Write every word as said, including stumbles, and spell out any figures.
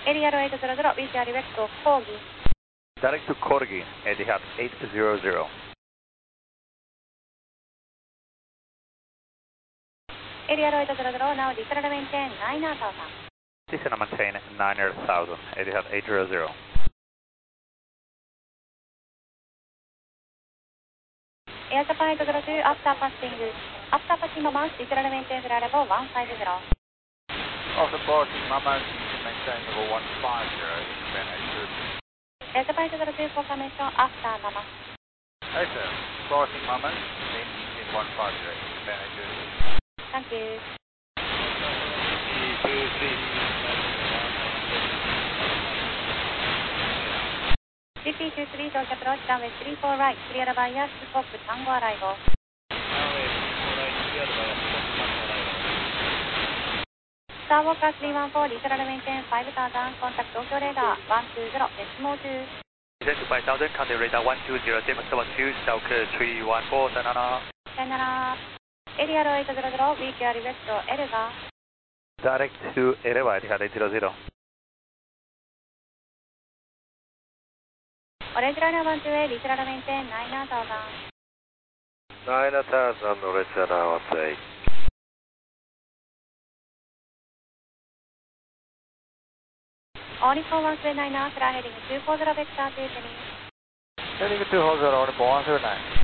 エリアロエイトゼロゼロ、ビーチアリベクト、コーギ。 Direct to Corgi, Etihad eight hundred. エリアロエイトゼロゼロ、now descend and maintain nine thousand. Descend and maintain nine thousand, Etihad eight hundred. エアジャパンエイトゼロツー、アフターパッシング。アフターパッシングマンス、descend and maintainフライレボone five zero. After parking, Mamas, maintain level one five zero, Japan eight hundred. エアジャパンエイトゼロツー、コンファメーション、アフターママス。 Hey sir, parking Mamas, maintain one five zero, Japan eight hundred. Thank you.ジーピーツースリー 到着ローチ、ランウェイスリーフォーライト、クリアラバイヤー、スコップ、タンゴアライゴ。スターウォーカースリーワンフォー、リーサラルメインテンファイブタウザン、コンタクト東京レーダーワンツーゼロ、デシモーツー。 Descend to five thousand, contact radar one two zero, Demo Tower two, South three one four, さよなら。 さよなら。エリアロエイトゼロゼロ、ウィーキアリベクト、エルガ。 Direct to Erewa, Etihad eight hundred. オレンジライナーワンツーエイ、リーサラルメインテンナイナータウザン。 nine thousand, Orange Runner one two eight. All Nippon one three nine, fly heading two four zero vector to Dennis. Heading two four zero, Nippon one three nine.